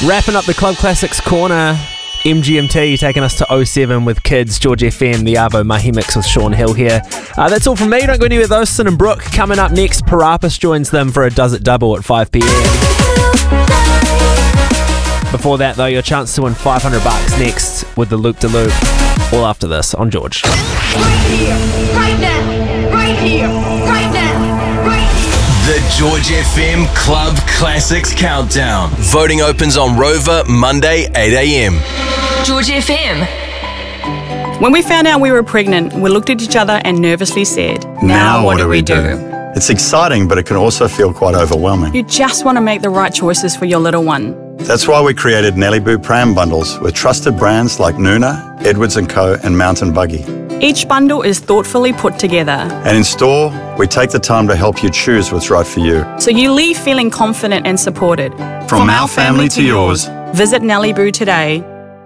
Wrapping up the Club Classics corner, MGMT taking us to 07 with Kids, George FM, the Arvo Mahi Mix with Sean Hill here. That's all from me. Don't go anywhere though. Sin and Brooke coming up next. Parappas joins them for a Does It Double at 5 p.m. Before that though, your chance to win $500 next with the Loop de Loop. All after this on George. Right here, right now, right here, right now, right here. The George FM Club Classics Countdown. Voting opens on Rover Monday, 8 a.m. George FM. When we found out we were pregnant, we looked at each other and nervously said, now what do we do? It's exciting, but it can also feel quite overwhelming. You just want to make the right choices for your little one. That's why we created Nelly Boo Pram bundles with trusted brands like Nuna, Edwards & Co and Mountain Buggy. Each bundle is thoughtfully put together. And in store, we take the time to help you choose what's right for you. So you leave feeling confident and supported. From our family to yours. Visit Nelly Boo today.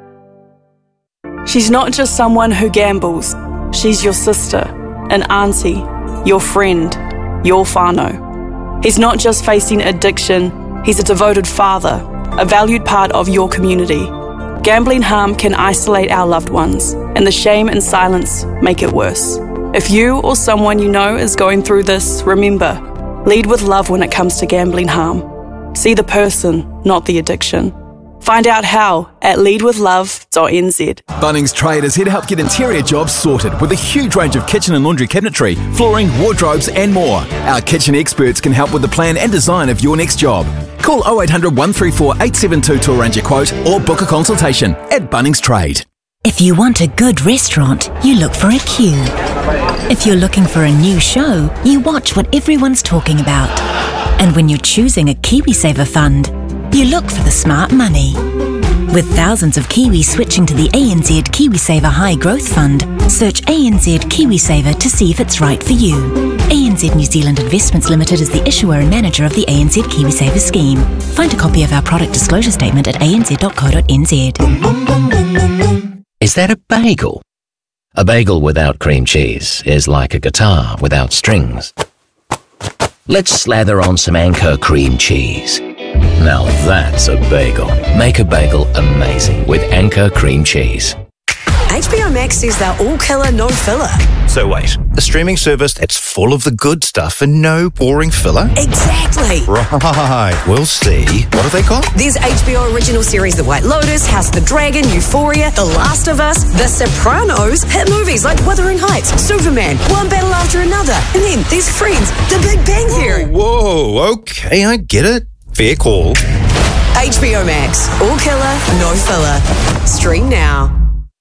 She's not just someone who gambles. She's your sister, an auntie, your friend, your whānau. He's not just facing addiction, he's a devoted father, a valued part of your community. Gambling harm can isolate our loved ones, and the shame and silence make it worse. If you or someone you know is going through this, remember, lead with love when it comes to gambling harm. See the person, not the addiction. Find out how at leadwithlove.nz. Bunnings Trade is here to help get interior jobs sorted with a huge range of kitchen and laundry cabinetry, flooring, wardrobes and more. Our kitchen experts can help with the plan and design of your next job. Call 0800 134 872 to arrange a quote or book a consultation at Bunnings Trade. If you want a good restaurant, you look for a queue. If you're looking for a new show, you watch what everyone's talking about. And when you're choosing a KiwiSaver fund, you look for the smart money. With thousands of Kiwis switching to the ANZ KiwiSaver High Growth Fund, search ANZ KiwiSaver to see if it's right for you. ANZ New Zealand Investments Limited is the issuer and manager of the ANZ KiwiSaver scheme. Find a copy of our product disclosure statement at anz.co.nz. Is that a bagel? A bagel without cream cheese is like a guitar without strings. Let's slather on some Anchor cream cheese. Now that's a bagel. Make a bagel amazing with Anchor cream cheese. HBO Max says they're all killer, no filler. So wait, a streaming service that's full of the good stuff and no boring filler? Exactly. Right, we'll see. What have they got? There's HBO original series The White Lotus, House of the Dragon, Euphoria, The Last of Us, The Sopranos, hit movies like Wuthering Heights, Superman, one battle after another, and then there's Friends, The Big Bang Theory. Whoa, okay, I get it. Fair call. HBO Max, all killer, no filler. Stream now.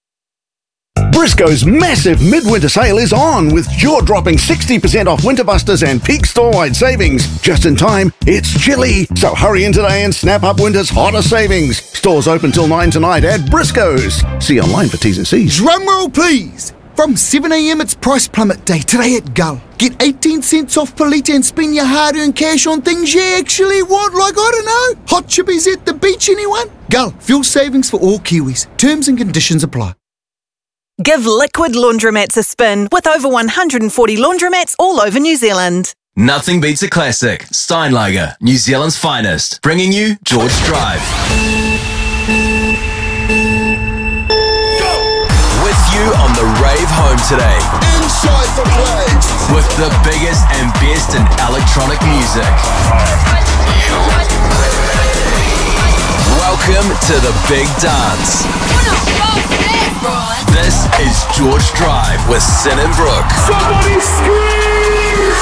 Briscoe's massive midwinter sale is on with jaw-dropping 60% off Winter Busters and peak store-wide savings. Just in time, it's chilly, so hurry in today and snap up winter's hottest savings. Stores open till 9 tonight at Briscoe's. See online for T's and C's. Drumroll please! From 7 a.m, it's Price Plummet Day today at Gull. Get 18 cents off per litre and spend your hard-earned cash on things you actually want, like, I don't know, hot chippies at the beach, anyone? Gull, fuel savings for all Kiwis. Terms and conditions apply. Give Liquid Laundromats a spin with over 140 laundromats all over New Zealand. Nothing beats a classic. Steinlager, New Zealand's finest. Bringing you George Drive. With you on the rave home today. Inside the place. With the biggest and best in electronic music. Welcome to the big dance. This is George Drive with Sin and Brooke. Somebody scream!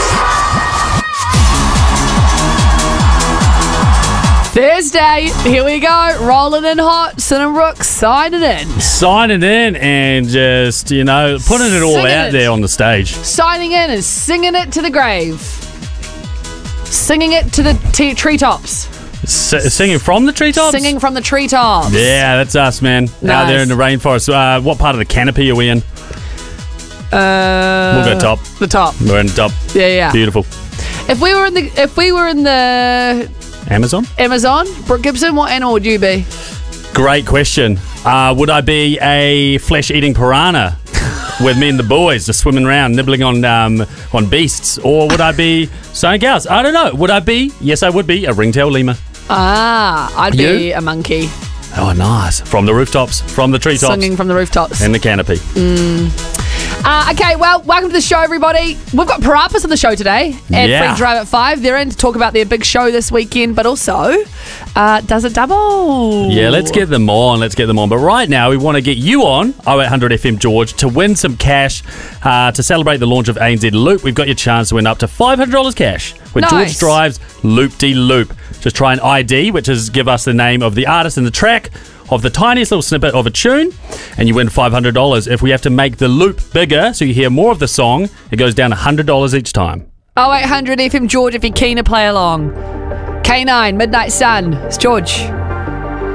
Thursday, here we go, rolling in hot. Sin and Brooke signing in. Signing in and just, you know, putting it all Singing out it. there on the stage. Signing in and singing it to the grave. Singing it to the treetops. Singing from the treetops? Singing from the treetops. Yeah, that's us, man. Out Nice. there in the rainforest. What part of the canopy are we in? We'll go top. The top. We're in the top. Yeah. Beautiful. If we were in the Amazon? Brooke Gibson, what animal would you be? Great question. Would I be a flesh-eating piranha with me and the boys just swimming around, nibbling on beasts? Or would I be something else? I don't know. Would I be? Yes, I would be a ringtail lemur. I'd be a monkey. Oh, nice. From the rooftops, from the treetops. Singing from the rooftops. And the canopy. Okay, well, welcome to the show, everybody. We've got Parappas on the show today at Free Drive at 5. They're in to talk about their big show this weekend, but also Does It Double? Yeah, let's get them on. But right now, we want to get you on 0800 FM George to win some cash to celebrate the launch of ANZ Loop. We've got your chance to win up to $500 cash with George Drive's Loop-de-Loop. Just try an ID, which is give us the name of the artist and the track of the tiniest little snippet of a tune, and you win $500. If we have to make the loop bigger so you hear more of the song, it goes down $100 each time. 0800 FM George if you're keen to play along. K9, Midnight Sun. It's George.